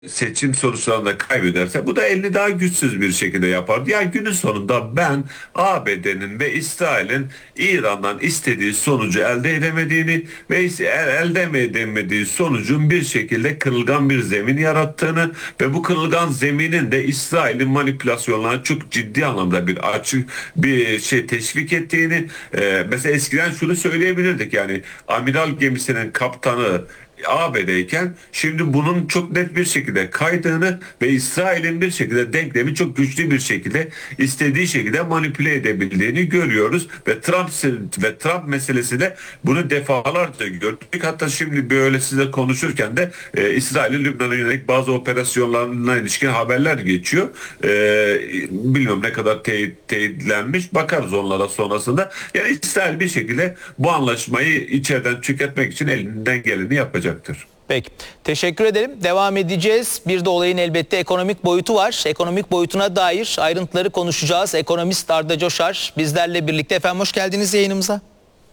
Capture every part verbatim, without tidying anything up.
seçim sonuçlarında kaybederse bu da elini daha güçsüz bir şekilde yapardı. Yani günün sonunda ben A B D'nin ve İsrail'in İran'dan istediği sonucu elde edemediğini ve el- elde edemediği sonucun bir şekilde kırılgan bir zemin yarattığını ve bu kırılgan zeminin de İsrail'in manipülasyonlarına çok ciddi anlamda bir açık bir şey teşvik ettiğini, e, mesela eskiden şunu söyleyebilirdik, yani amiral gemisinin kaptanı A B D'yken şimdi bunun çok net bir şekilde kaydığını ve İsrail'in bir şekilde denklemi çok güçlü bir şekilde istediği şekilde manipüle edebildiğini görüyoruz ve Trump ve Trump meselesi de bunu defalarca gördük. Hatta şimdi böyle size konuşurken de e, İsrail'in Lübnan'a yönelik bazı operasyonlarına ilişkin haberler geçiyor. E, bilmiyorum ne kadar teyit, teyitlenmiş. Bakarız onlara sonrasında. Yani İsrail bir şekilde bu anlaşmayı içeriden tüketmek için elinden geleni yapacaktır. Peki. Teşekkür ederim. Devam edeceğiz. Bir de olayın elbette ekonomik boyutu var. Ekonomik boyutuna dair ayrıntıları konuşacağız. Ekonomist Arda Coşar bizlerle birlikte. Efendim hoş geldiniz yayınımıza.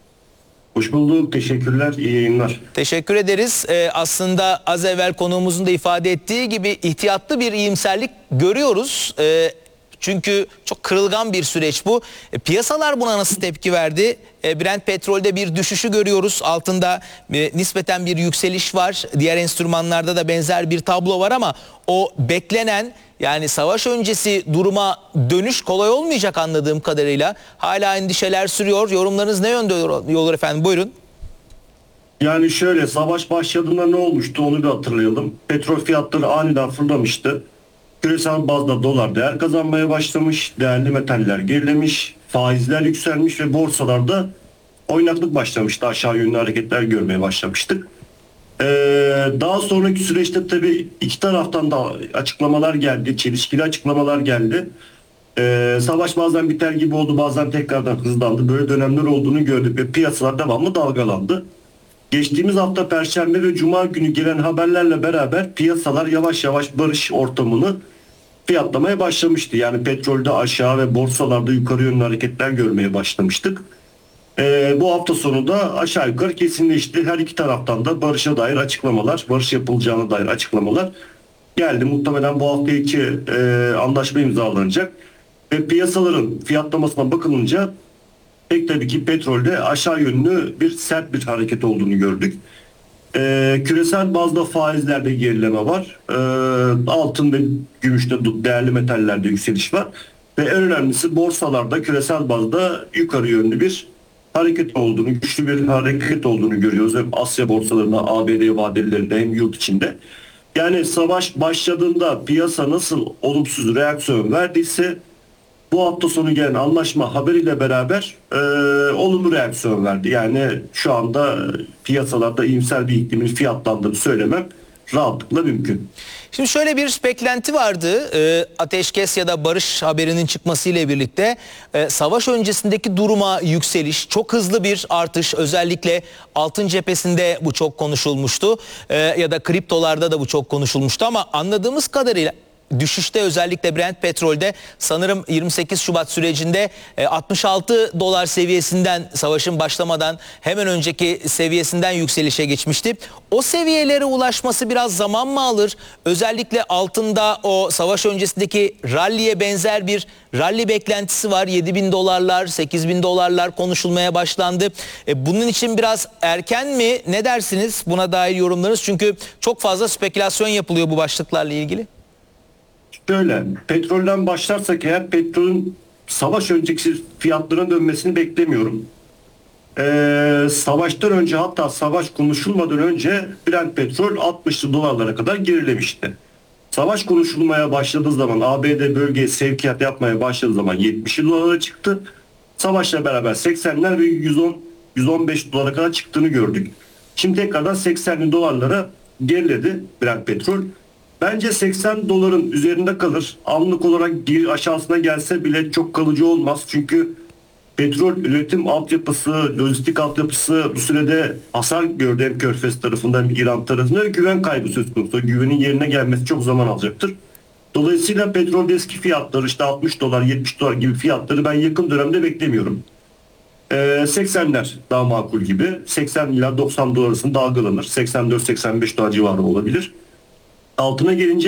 Hoş bulduk. Teşekkürler. İyi yayınlar. Teşekkür ederiz. Ee, aslında az evvel konuğumuzun da ifade ettiği gibi ihtiyatlı bir iyimserlik görüyoruz. Ee, Çünkü çok kırılgan bir süreç bu. E, piyasalar buna nasıl tepki verdi? E, Brent petrolde bir düşüşü görüyoruz. Altında e, nispeten bir yükseliş var. Diğer enstrümanlarda da benzer bir tablo var ama o beklenen, yani savaş öncesi duruma dönüş kolay olmayacak anladığım kadarıyla. Hala endişeler sürüyor. Yorumlarınız ne yönde olur efendim? Buyurun. Yani şöyle, savaş başladığında ne olmuştu onu bir hatırlayalım. Petrol fiyatları aniden fırlamıştı. Küresel bazda dolar değer kazanmaya başlamış, değerli metaller gerilemiş, faizler yükselmiş ve borsalarda oynaklık başlamıştı. Aşağı yönlü hareketler görmeye başlamıştık. Ee, daha sonraki süreçte tabii iki taraftan da açıklamalar geldi, çelişkili açıklamalar geldi. Ee, savaş bazen biter gibi oldu, bazen tekrardan hızlandı. Böyle dönemler olduğunu gördük ve piyasalar devamlı dalgalandı. Geçtiğimiz hafta Perşembe ve Cuma günü gelen haberlerle beraber piyasalar yavaş yavaş barış ortamını fiyatlamaya başlamıştı. Yani petrolde aşağı ve borsalarda yukarı yönlü hareketler görmeye başlamıştık. Ee, bu hafta sonu da aşağı yukarı kesinleşti. Her iki taraftan da barışa dair açıklamalar, barış yapılacağına dair açıklamalar geldi. Muhtemelen bu hafta içi e, anlaşma imzalanacak. Ve piyasaların fiyatlamasına bakılınca pek tabii ki petrolde aşağı yönlü bir sert bir hareket olduğunu gördük. Ee, küresel bazda faizlerde gerileme var. Ee, altın ve gümüşte, değerli metallerde yükseliş var. Ve en önemlisi borsalarda küresel bazda yukarı yönlü bir hareket olduğunu, güçlü bir hareket olduğunu görüyoruz. Hem Asya borsalarında, A B D vadelerinde hem yurt içinde. Yani savaş başladığında piyasa nasıl olumsuz reaksiyon verdiyse bu hafta sonu gelen anlaşma haberiyle beraber e, olumlu reaksiyon verdi. Yani şu anda piyasalarda iyimser bir iklimin fiyatlandığını söylemem rahatlıkla mümkün. Şimdi şöyle bir beklenti vardı, e, ateşkes ya da barış haberinin çıkmasıyla birlikte e, savaş öncesindeki duruma yükseliş, çok hızlı bir artış, özellikle altın cephesinde bu çok konuşulmuştu e, ya da kriptolarda da bu çok konuşulmuştu ama anladığımız kadarıyla düşüşte, özellikle Brent petrolde sanırım yirmi sekiz Şubat sürecinde altmış altı dolar seviyesinden, savaşın başlamadan hemen önceki seviyesinden yükselişe geçmişti. O seviyelere ulaşması biraz zaman mı alır? Özellikle altında o savaş öncesindeki ralliye benzer bir ralli beklentisi var. yedi bin dolarlar, sekiz bin dolarlar konuşulmaya başlandı. Bunun için biraz erken mi? Ne dersiniz? Buna dair yorumlarınız. Çünkü çok fazla spekülasyon yapılıyor bu başlıklarla ilgili. Şöyle, petrolden başlarsak eğer, petrolün savaş öncesi fiyatlarına dönmesini beklemiyorum. Ee, savaştan önce, hatta savaş konuşulmadan önce Brent petrol altmışlı dolarlara kadar gerilemişti. Savaş konuşulmaya başladığı zaman, A B D bölgeye sevkiyat yapmaya başladığı zaman yetmişli dolara çıktı. Savaşla beraber seksenler ve yüz on yüz on beş dolara kadar çıktığını gördük. Şimdi tekrardan seksenli dolarlara geriledi Brent petrol. Bence seksen doların üzerinde kalır. Anlık olarak aşağısına gelse bile çok kalıcı olmaz. Çünkü petrol üretim altyapısı, lojistik altyapısı bu sürede hasar gördü, hem Körfez tarafından hem İran tarafından. Güven kaybı söz konusu. Güvenin yerine gelmesi çok zaman alacaktır. Dolayısıyla petrolde eski fiyatları, işte altmış dolar, yetmiş dolar gibi fiyatları ben yakın dönemde beklemiyorum. Ee, seksenler daha makul gibi. seksen ila doksan dolar arasında dalgalanır. seksen dört seksen beş dolar civarı olabilir. Altına gelince